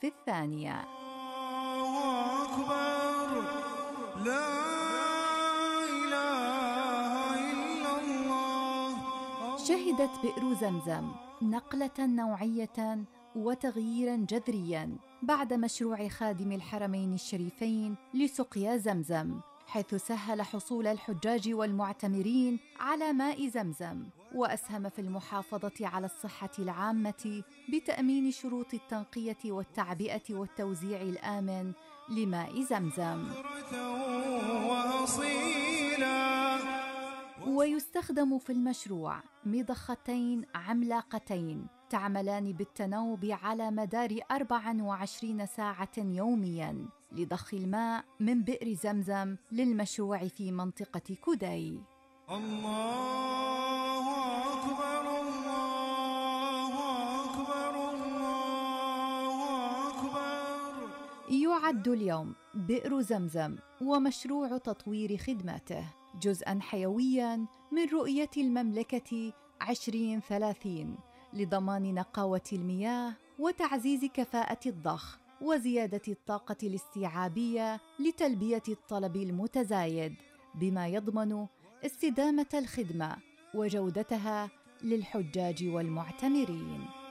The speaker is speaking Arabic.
في الثانية. الله أكبر، لا إله إلا الله. شهدت بئر زمزم نقلة نوعية وتغييراً جذرياً بعد مشروع خادم الحرمين الشريفين لسقيا زمزم، حيث سهل حصول الحجاج والمعتمرين على ماء زمزم، وأسهم في المحافظة على الصحة العامة بتأمين شروط التنقية والتعبئة والتوزيع الآمن لماء زمزم. ويستخدم في المشروع مضختين عملاقتين تعملان بالتناوب على مدار 24 ساعة يومياً لضخ الماء من بئر زمزم للمشروع في منطقة كوداي. الله أكبر، الله أكبر، الله أكبر. يعد اليوم بئر زمزم ومشروع تطوير خدماته جزءاً حيوياً من رؤية المملكة 2030 لضمان نقاوة المياه وتعزيز كفاءة الضخ وزيادة الطاقة الاستيعابية لتلبية الطلب المتزايد، بما يضمن استدامة الخدمة وجودتها للحجاج والمعتمرين.